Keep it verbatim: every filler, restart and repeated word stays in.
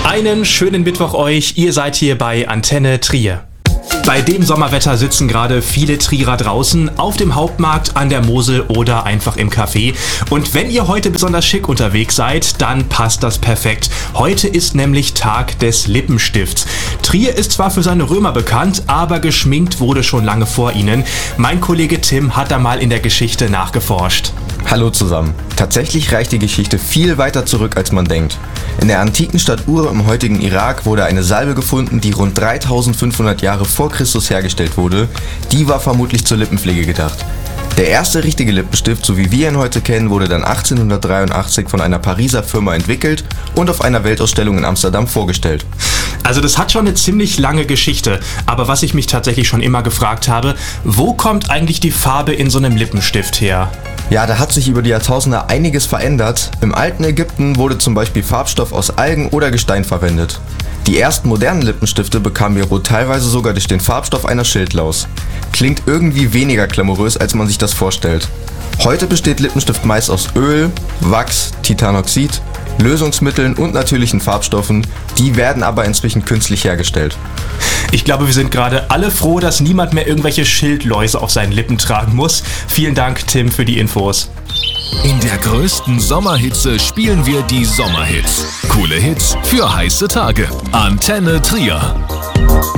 Einen schönen Mittwoch euch, ihr seid hier bei Antenne Trier. Bei dem Sommerwetter sitzen gerade viele Trierer draußen, auf dem Hauptmarkt, an der Mosel oder einfach im Café. Und wenn ihr heute besonders schick unterwegs seid, dann passt das perfekt. Heute ist nämlich Tag des Lippenstifts. Trier ist zwar für seine Römer bekannt, aber geschminkt wurde schon lange vor ihnen. Mein Kollege Tim hat da mal in der Geschichte nachgeforscht. Hallo zusammen. Tatsächlich reicht die Geschichte viel weiter zurück, als man denkt. In der antiken Stadt Ur im heutigen Irak wurde eine Salbe gefunden, die rund dreitausendfünfhundert Jahre vor Christus hergestellt wurde. Die war vermutlich zur Lippenpflege gedacht. Der erste richtige Lippenstift, so wie wir ihn heute kennen, wurde dann achtzehnhundertdreiundachtzig von einer Pariser Firma entwickelt und auf einer Weltausstellung in Amsterdam vorgestellt. Also das hat schon eine ziemlich lange Geschichte, aber was ich mich tatsächlich schon immer gefragt habe, wo kommt eigentlich die Farbe in so einem Lippenstift her? Ja, da hat sich über die Jahrtausende einiges verändert. Im alten Ägypten wurde zum Beispiel Farbstoff aus Algen oder Gestein verwendet. Die ersten modernen Lippenstifte bekamen ihr Rot teilweise sogar durch den Farbstoff einer Schildlaus. Klingt irgendwie weniger glamourös, als man sich das vorstellt. Heute besteht Lippenstift meist aus Öl, Wachs, Titanoxid, Lösungsmitteln und natürlichen Farbstoffen. Die werden aber inzwischen künstlich hergestellt. Ich glaube, wir sind gerade alle froh, dass niemand mehr irgendwelche Schildläuse auf seinen Lippen tragen muss. Vielen Dank, Tim, für die Infos. In der größten Sommerhitze spielen wir die Sommerhits. Coole Hits für heiße Tage. Antenne Trier.